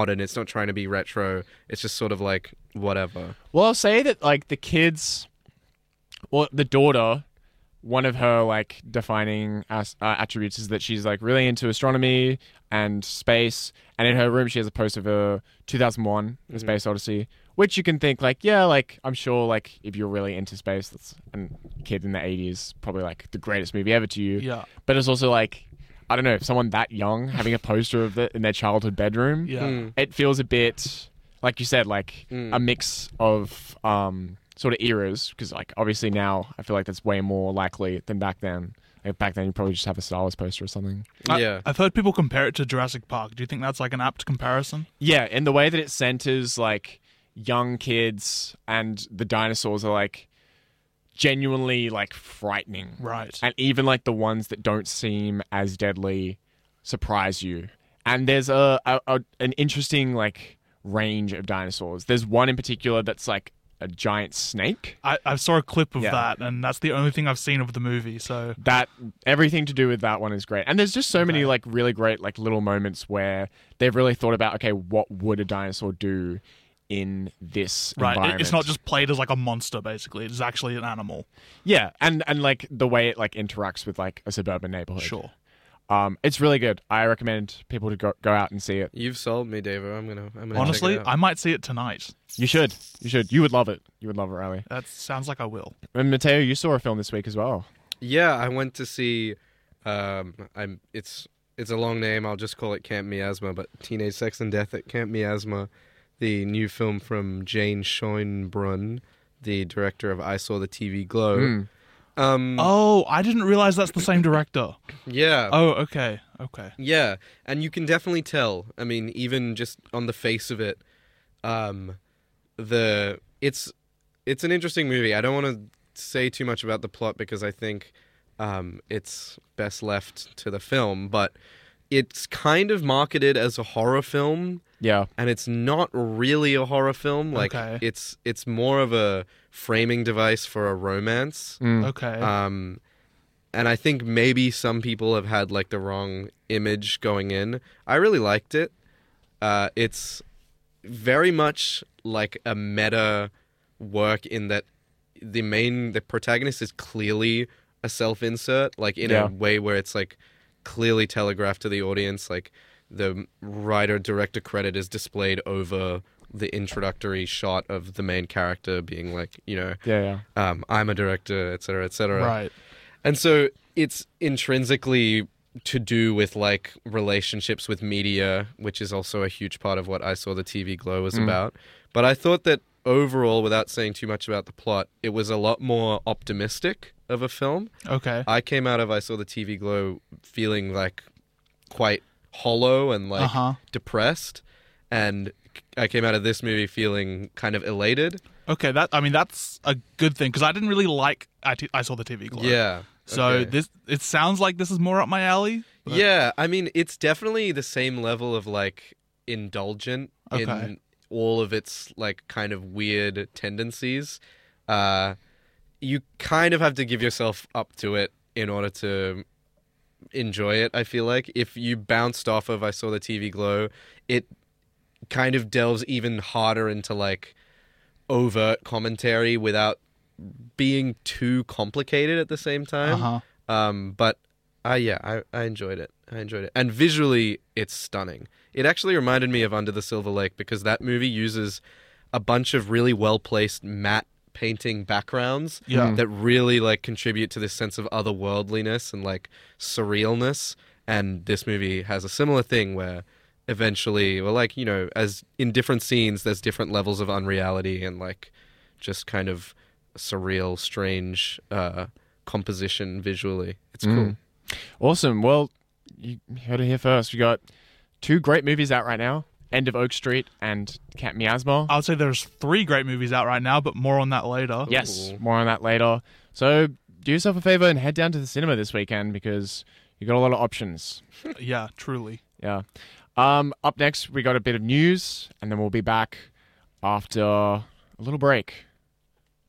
modern. It's not trying to be retro. It's just sort of like whatever. Well, I'll say that like the kids, well, the daughter, one of her like defining attributes is that she's like really into astronomy and space. And in her room, she has a poster of a 2001: A Space Odyssey, which you can think like, yeah, like I'm sure like if you're really into space, that's and kid in the 80s, probably like the greatest movie ever to you. Yeah. But it's also like, I don't know, if someone that young having a poster of it in their childhood bedroom, it feels a bit, like you said, like a mix of sort of eras. Because like obviously now I feel like that's way more likely than back then. Like back then you probably just have a Star Wars poster or something. I've heard people compare it to Jurassic Park. Do you think that's like an apt comparison? Yeah, in the way that it centers like young kids and the dinosaurs are like genuinely like frightening. Right. And even like the ones that don't seem as deadly surprise you. And there's an interesting like range of dinosaurs. There's one in particular that's like a giant snake. I saw a clip of that, and that's the only thing I've seen of the movie. So that everything to do with that one is great. And there's just so many like really great like little moments where they've really thought about, okay, what would a dinosaur do in this environment? It's not just played as like a monster, basically. It's actually an animal. Yeah, and like the way it like interacts with like a suburban neighborhood. Sure. It's really good. I recommend people to go out and see it. You've sold me, David. I'm gonna Honestly, check it out. I might see it tonight. You should. You would love it. You would love it, Riley. That sounds like I will. And Mateo, you saw a film this week as well. Yeah, I went to see. It's a long name. I'll just call it Camp Miasma, but Teenage Sex and Death at Camp Miasma, the new film from Jane Schoenbrunn, the director of I Saw the TV Glow. I didn't realize that's the same director. Yeah. Oh, okay. Yeah, and you can definitely tell. I mean, even just on the face of it, it's an interesting movie. I don't want to say too much about the plot because I think it's best left to the film, but it's kind of marketed as a horror film. Yeah. And it's not really a horror film. Like it's more of a framing device for a romance. Okay. And I think maybe some people have had like the wrong image going in. I really liked it. It's very much like a meta work in that the protagonist is clearly a self-insert, like in a way where it's like clearly telegraphed to the audience, like the writer-director credit is displayed over the introductory shot of the main character being like, I'm a director, et cetera. Right. And so it's intrinsically to do with like relationships with media, which is also a huge part of what I Saw the TV Glow was about. But I thought that overall, without saying too much about the plot, it was a lot more optimistic of a film. Okay. I came out of I Saw the TV Glow feeling like quite hollow and like depressed, and I came out of this movie feeling kind of elated. Okay, that's a good thing because I didn't really like I Saw the TV Glow. Yeah. So it sounds like this is more up my alley. But... Yeah, I mean, it's definitely the same level of like indulgent in all of its like kind of weird tendencies. You kind of have to give yourself up to it in order to enjoy it, I feel like. If you bounced off of I Saw the TV Glow, it kind of delves even harder into like overt commentary without being too complicated at the same time. But I enjoyed it. And visually, it's stunning. It actually reminded me of Under the Silver Lake because that movie uses a bunch of really well-placed matte painting backgrounds that really like contribute to this sense of otherworldliness and like surrealness. And this movie has a similar thing where eventually, well, like, as in different scenes, there's different levels of unreality and like just kind of surreal, strange composition visually. It's cool. Awesome. Well, you heard it here first. We got 2 great movies out right now. End of Oak Street and Camp Miasma. I would say there's 3 great movies out right now, but more on that later. Yes, more on that later. So do yourself a favor and head down to the cinema this weekend because you got a lot of options. Yeah, truly. Yeah. Up next, we got a bit of news, and then we'll be back after a little break.